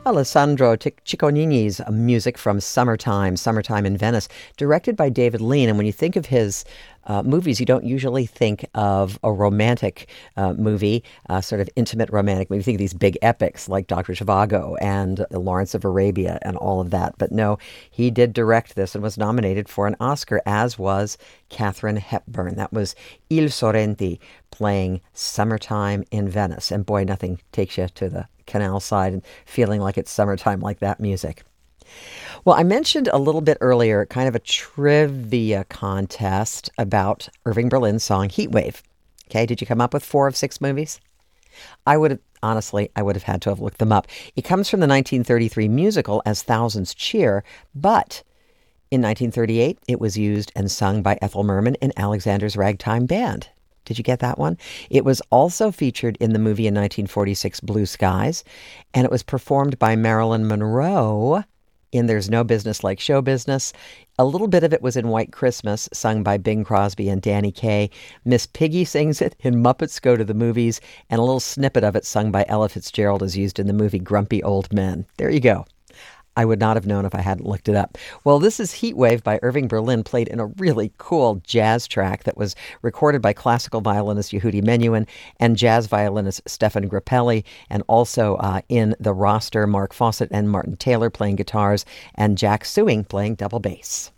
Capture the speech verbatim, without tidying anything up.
Alessandro Tic- Cicconini's music from Summertime, Summertime in Venice, directed by David Lean. And when you think of his uh, movies, you don't usually think of a romantic uh, movie, uh, sort of intimate romantic movie. You think of these big epics like Doctor Zhivago and Lawrence of Arabia and all of that. But no, he did direct this and was nominated for an Oscar, as was Katharine Hepburn. That was Il Sorrenti playing Summertime in Venice. And boy, nothing takes you to the canal side and feeling like it's summertime like that music. Well, I mentioned a little bit earlier kind of a trivia contest about Irving Berlin's song Heat Wave. Okay, did you come up with four of six movies? I would have, honestly, I would have had to have looked them up. It comes from the nineteen thirty-three musical As Thousands Cheer, but in nineteen thirty-eight, it was used and sung by Ethel Merman in Alexander's Ragtime Band. Did you get that one? It was also featured in the movie in nineteen forty-six, Blue Skies, and it was performed by Marilyn Monroe in There's No Business Like Show Business. A little bit of it was in White Christmas, sung by Bing Crosby and Danny Kaye. Miss Piggy sings it in Muppets Go to the Movies, and a little snippet of it sung by Ella Fitzgerald is used in the movie Grumpy Old Men. There you go. I would not have known if I hadn't looked it up. Well, this is Heat Wave by Irving Berlin, played in a really cool jazz track that was recorded by classical violinist Yehudi Menuhin and jazz violinist Stefan Grappelli, and also uh, in the roster, Mark Fawcett and Martin Taylor playing guitars, and Jack Sewing playing double bass.